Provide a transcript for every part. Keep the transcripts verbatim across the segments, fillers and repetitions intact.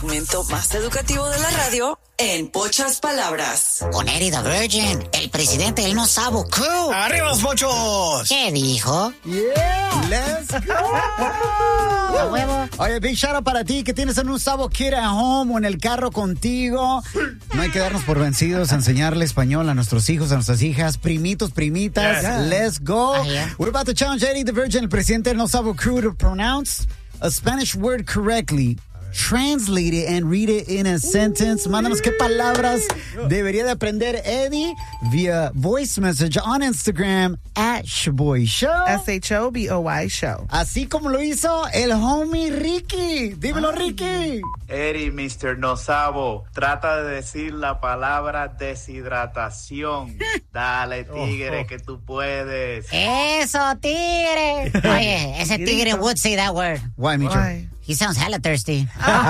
segmento más educativo de la radio en pocas palabras. Con Eddie the Virgin, el presidente del No Sabo Crew. ¡Arriba los pochos! ¿Qué dijo? Yeah, let's go. A huevo. Oye, big shout out para ti que tienes a un Sabo Kid at home o en el carro contigo. No hay que darnos por vencidos, enseñarle español a nuestros hijos, a nuestras hijas, primitos, primitas. Yeah. Let's go. Ah, yeah. We're about to challenge Eddie the Virgin, el presidente del No Sabo Crew, to pronounce a Spanish word correctly. Translate it and read it in a sentence. Mándanos qué palabras debería de aprender Eddie via voice message on Instagram at Shaboy Show. S H O B O Y Show. Así como lo hizo el homie Ricky. Dímelo, Ricky. Eddie, mister No Sabo, trata de decir la palabra deshidratación. Dale, tigre, Oh, oh. que tú puedes. Eso, tigre. Oye, ese tigre would say that word. Why, Micho? Why? He sounds hella thirsty.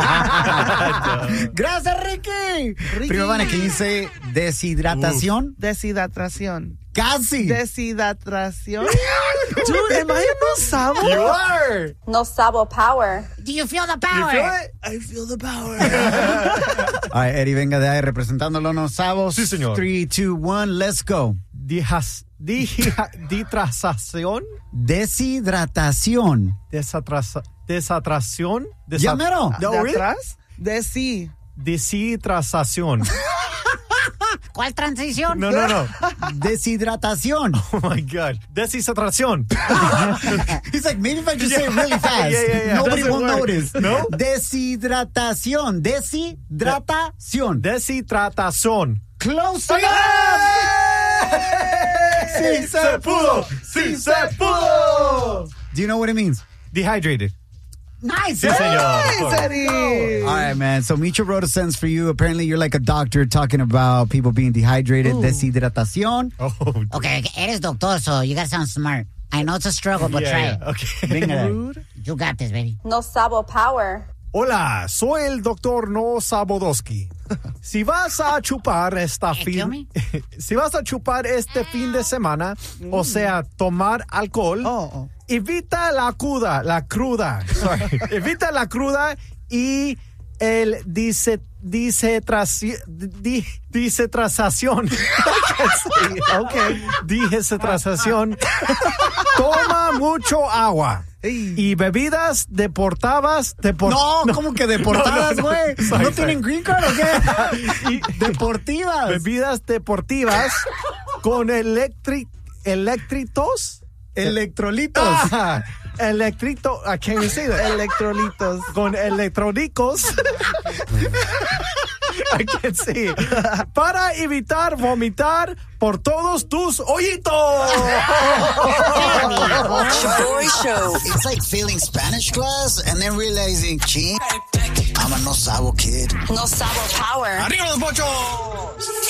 Gracias, Ricky. Ricky. Prima Vane, que dice deshidratación. Deshidratación. Casi. Deshidratación. Dude, am I no sabo? You are! No Sabo Power. Do you feel the You power? feel it? I feel the power. All right, Eddie, venga de ahí representándolo No Sabos. Sí, señor. three, two, one, let's go. Dijas, dija, ditrasación, Deshidratación. desatrasa, desatración, desa- Ya mero. No, ¿De really? atrás? De sí. Deshidratación. ¿Cuál transición? No, no, no. Deshidratación. Oh my God. Deshidratación. He's like, maybe if I just say it really fast, Yeah, yeah, yeah. nobody Doesn't will work. notice. No? Deshidratación. Deshidratación. Deshidratación. Close enough. ¡Sí se pudo! ¡Sí se pudo! Do you know what it means? Dehydrated. Nice. Sí, señor. Nice, Eddie. All right, man. So Micho wrote a sentence for you. Apparently, you're like a doctor talking about people being dehydrated. Deshidratación. Oh, Okay, okay, eres doctor, so you gotta sound smart. I know it's a struggle, but yeah, try yeah. it. Okay. Venga. Rude. You got this, baby. No Sabo Power. Hola, soy el doctor No Sabodowski. Si vas a chupar esta Eh, fin, ¿qué, si vas a chupar este fin de semana, o sea, tomar alcohol, Oh, oh. evita la cruda, la cruda, sorry, evita la cruda y el dice disetraci- di- disetrasación. Okay, disetrasación. Toma mucho agua. Ey. Y bebidas deportadas, depor- No, ¿cómo que deportadas, No, no, no. güey? ¿No, Sorry, sorry. tienen green card o qué? Y- Deportivas. bebidas deportivas con electric, electritos. Electrolitos. Ah, electrito, I can't even say that. Electrolitos. Con electrónicos. I can't say it. Para evitar vomitar por todos tus hoyitos. Shaboy Show. It's like failing Spanish class and then realizing, ching, I'm a no sabo kid. No Sabo Power. ¡Arriba los bochos!